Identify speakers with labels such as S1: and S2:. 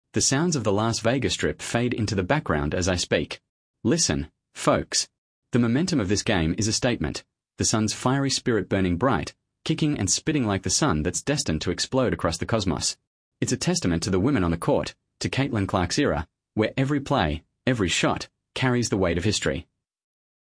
S1: The sounds of the Las Vegas Strip fade into the background as I speak. Listen, folks. The momentum of this game is a statement. The sun's fiery spirit burning bright, kicking and spitting like the sun that's destined to explode across the cosmos. It's a testament to the women on the court, to Caitlin Clark's era, where every play, every shot, carries the weight of history.